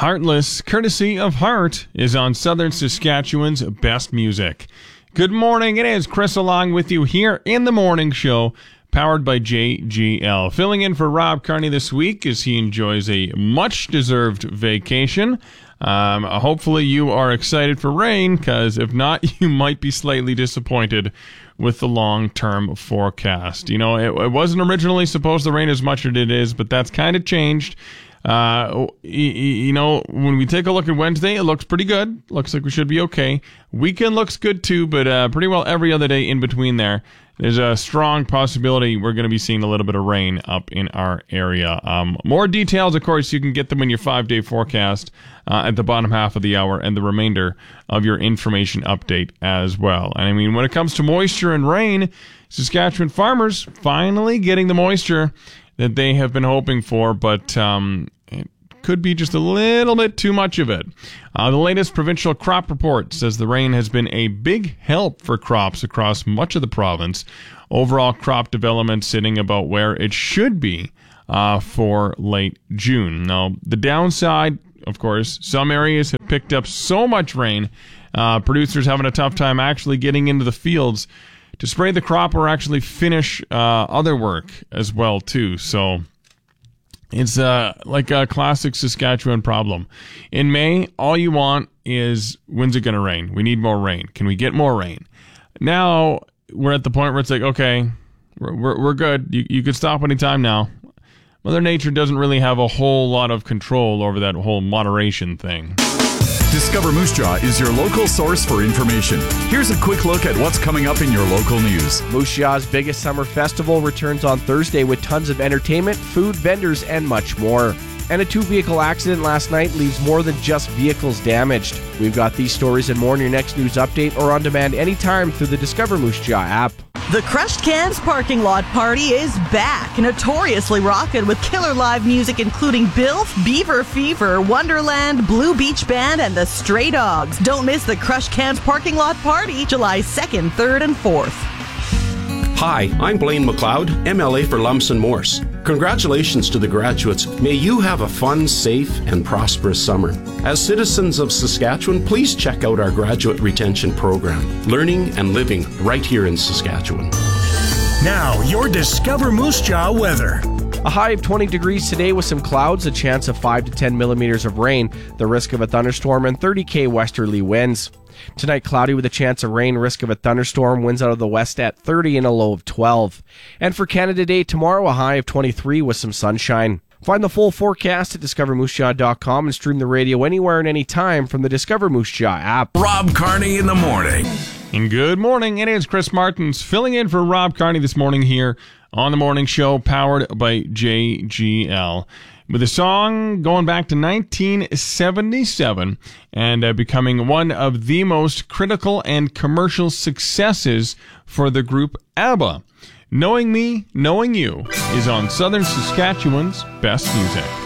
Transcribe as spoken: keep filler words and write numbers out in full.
Heartless, courtesy of Heart, is on Southern Saskatchewan's best music. Good morning, it is Chris along with you here in the morning show, powered by J G L. Filling in for Rob Carney this week as he enjoys a much-deserved vacation. Um, hopefully you are excited for rain, because if not, you might be slightly disappointed with the long-term forecast. You know, it, it wasn't originally supposed to rain as much as it is, but that's kind of changed. Uh, you know, when we take a look at Wednesday, it looks pretty good. Looks like we should be okay. Weekend looks good too, but uh, pretty well every other day in between there, there's a strong possibility we're going to be seeing a little bit of rain up in our area. Um, more details, of course, you can get them in your five-day forecast uh, at the bottom half of the hour and the remainder of your information update as well. And I mean, when it comes to moisture and rain, Saskatchewan farmers finally getting the moisture that they have been hoping for, but um, it could be just a little bit too much of it. Uh, the latest provincial crop report says the rain has been a big help for crops across much of the province. Overall crop development sitting about where it should be uh, for late June. Now, the downside, of course, some areas have picked up so much rain, uh, producers having a tough time actually getting into the fields to spray the crop or actually finish uh, other work as well, too. So it's uh, like a classic Saskatchewan problem. In May, all you want is, when's it going to rain? We need more rain. Can we get more rain? Now, we're at the point where it's like, okay, we're we're, we're good. You, you could stop anytime now. Mother Nature doesn't really have a whole lot of control over that whole moderation thing. Discover Moose Jaw is your local source for information. Here's a quick look at what's coming up in your local news. Moose Jaw's biggest summer festival returns on Thursday with tons of entertainment, food, vendors, and much more. And a two-vehicle accident last night leaves more than just vehicles damaged. We've got these stories and more in your next news update or on demand anytime through the Discover Moose Jaw app. The Crushed Cans Parking Lot Party is back, notoriously rockin' with killer live music including Bilf, Beaver Fever, Wonderland, Blue Beach Band, and the Stray Dogs. Don't miss the Crushed Cans Parking Lot Party, July second, third, and fourth. Hi, I'm Blaine McLeod, M L A for Lumsden Morse. Congratulations to the graduates. May you have a fun, safe, and prosperous summer. As citizens of Saskatchewan, please check out our graduate retention program, learning and living right here in Saskatchewan. Now, your Discover Moose Jaw weather. A high of twenty degrees today with some clouds, a chance of five to ten millimeters of rain, the risk of a thunderstorm, and thirty K westerly winds. Tonight, cloudy with a chance of rain, risk of a thunderstorm, winds out of the west at thirty and a low of twelve. And for Canada Day tomorrow, a high of twenty-three with some sunshine. Find the full forecast at discover moose jaw dot com and stream the radio anywhere and anytime from the Discover Moose Jaw app. Rob Carney in the morning. And good morning, it is Chris Martins filling in for Rob Carney this morning here on the morning show, powered by J G L. With a song going back to nineteen seventy-seven and uh, becoming one of the most critical and commercial successes for the group ABBA. Knowing Me, Knowing You is on Southern Saskatchewan's best music.